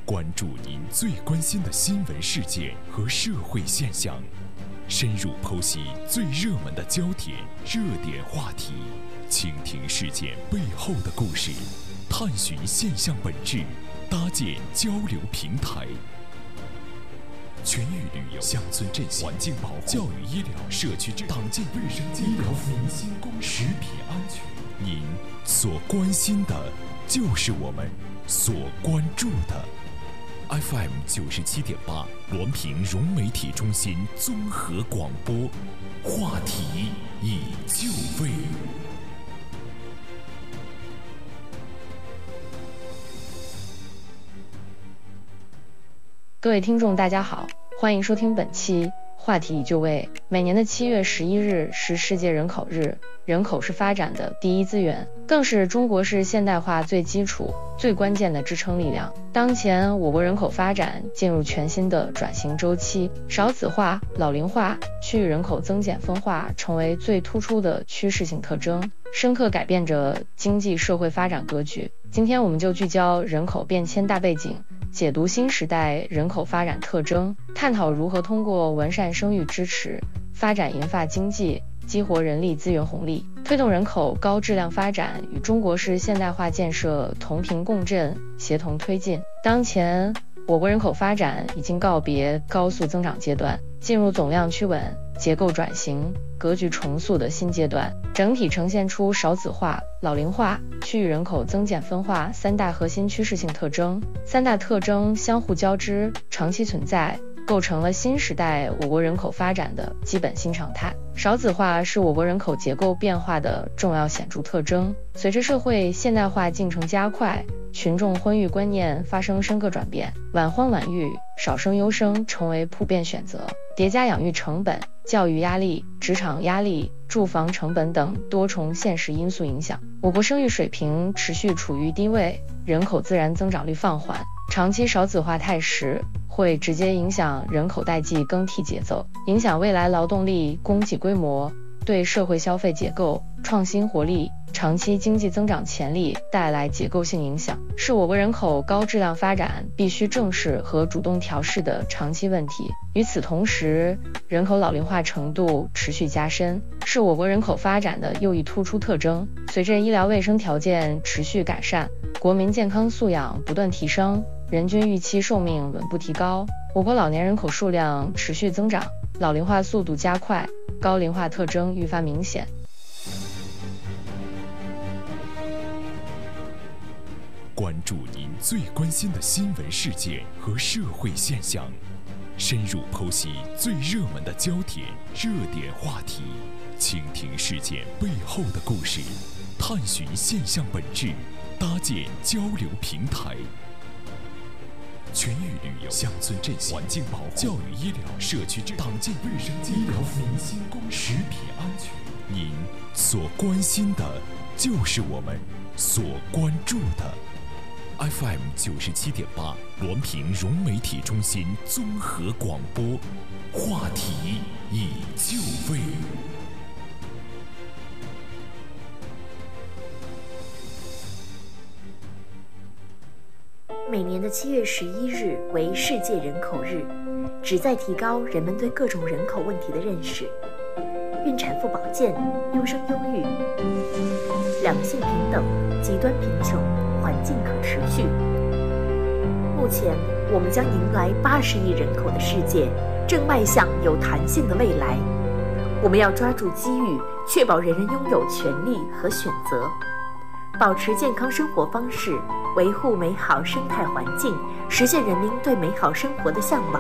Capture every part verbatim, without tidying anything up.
关注您最关心的新闻事件和社会现象，深入剖析最热门的焦点、热点话题，倾听事件背后的故事，探寻现象本质，搭建交流平台。全域旅游、乡村振兴、环境保护、教育医疗、社区治党建卫生、医疗民心公食品安全，您所关心的，就是我们所关注的。F M 九十七点八，滦平融媒体中心综合广播，话题已就位。 各位听众大家好，欢迎收听本期话题已就位。每年的七月十一日是世界人口日，人口是发展的第一资源，更是中国式现代化最基础、最关键的支撑力量。当前我国人口发展进入全新的转型周期，少子化、老龄化、区域人口增减分化成为最突出的趋势性特征，深刻改变着经济社会发展格局。今天我们就聚焦人口变迁大背景，解读新时代人口发展特征，探讨如何通过完善生育支持、发展银发经济，激活人力资源红利，推动人口高质量发展与中国式现代化建设同频共振，协同推进。当前我国人口发展已经告别高速增长阶段，进入总量趋稳、结构转型、格局重塑的新阶段，整体呈现出少子化、老龄化、区域人口增减分化三大核心趋势性特征。三大特征相互交织，长期存在，构成了新时代我国人口发展的基本新常态。少子化是我国人口结构变化的重要显著特征。随着社会现代化进程加快，群众婚育观念发生深刻转变，晚婚晚育、少生优生成为普遍选择，叠加养育成本、教育压力、职场压力、住房成本等多重现实因素影响，我国生育水平持续处于低位，人口自然增长率放缓。长期少子化态势会直接影响人口代际更替节奏，影响未来劳动力供给规模，对社会消费结构、创新活力、长期经济增长潜力带来结构性影响，是我国人口高质量发展必须正视和主动调试的长期问题。与此同时，人口老龄化程度持续加深，是我国人口发展的又一突出特征。随着医疗卫生条件持续改善，国民健康素养不断提升，人均预期寿命稳步提高，我国老年人口数量持续增长，老龄化速度加快，高龄化特征愈发明显。 关注您最关心的新闻事件和社会现象，深入剖析最热门的焦点、热点话题，倾听事件背后的故事，探寻现象本质，搭建交流平台。全域旅游、乡村振兴、环境保护、教育医疗、社区治党建卫生、医疗民心公食品安全，您所关心的，就是我们所关注的。F M 九十七点八，滦平融媒体中心综合广播，话题已就位。 每年的七月十一日为世界人口日，旨在提高人们对各种人口问题的认识，孕产妇保健、优生优育、两性平等、极端贫穷、环境可持续。目前，我们将迎来八十亿人口的世界，正迈向有弹性的未来。我们要抓住机遇，确保人人拥有权利和选择，保持健康生活方式，维护美好生态环境，实现人民对美好生活的向往。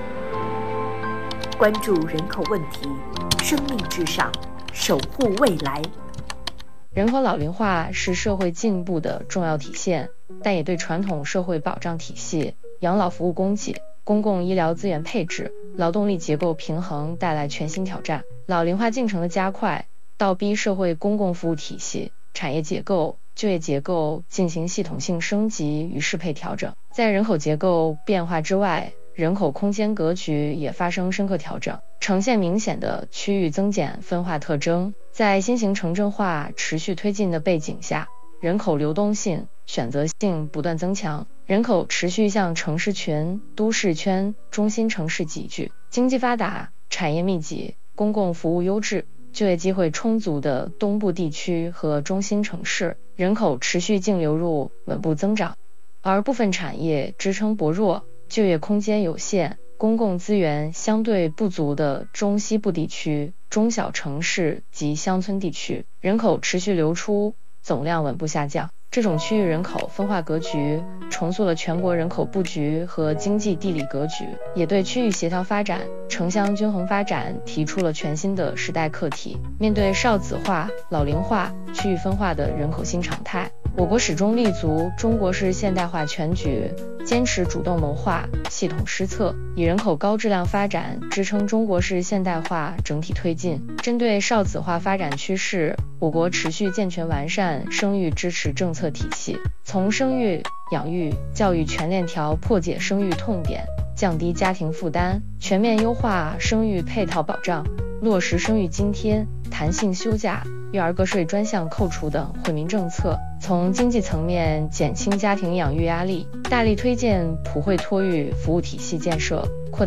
关注人口问题，生命至上，守护未来。 人口老龄化是社会进步的重要体现，但也对传统社会保障体系、养老服务供给、公共医疗资源配置、劳动力结构平衡带来全新挑战。老龄化进程的加快，倒逼社会公共服务体系、产业结构、就业结构进行系统性升级与适配调整。在人口结构变化之外，人口空间格局也发生深刻调整，呈现明显的区域增减分化特征。在新型城镇化持续推进的背景下， 人口流动性、选择性不断增强，人口持续向城市群、都市圈、中心城市集聚，经济发达、产业密集、公共服务优质、就业机会充足的东部地区和中心城市，人口持续净流入稳步增长。而部分产业支撑薄弱、就业空间有限、公共资源相对不足的中西部地区、中小城市及乡村地区，人口持续流出，总量稳步下降。这种区域人口分化格局重塑了全国人口布局和经济地理格局，也对区域协调发展、城乡均衡发展提出了全新的时代课题。面对少子化、老龄化、区域分化的人口新常态，我国始终立足中国式现代化全局，坚持主动谋划、系统施策，以人口高质量发展支撑中国式现代化整体推进。针对少子化发展趋势，我国持续健全完善生育支持政策体系，从生育、养育、教育全链条破解生育痛点，降低家庭负担，全面优化生育配套保障，落实生育津贴、弹性休假、育儿个税专项扣除等惠民政策，从经济层面减轻家庭养育压力，大力推荐普惠托育服务体系建设，扩